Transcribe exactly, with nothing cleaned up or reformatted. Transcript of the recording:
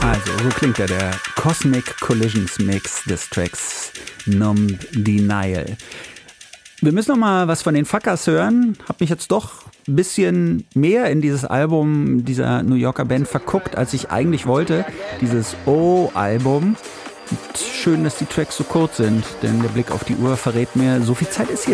Also, so klingt ja der Cosmic Collisions Mix des Tracks Numb Denial. Wir müssen noch mal was von den Fuckers hören. Hab mich jetzt doch ein bisschen mehr in dieses Album dieser New Yorker Band verguckt, als ich eigentlich wollte. Dieses O-Album. Und schön, dass die Tracks so kurz sind, denn der Blick auf die Uhr verrät mir, so viel Zeit ist hier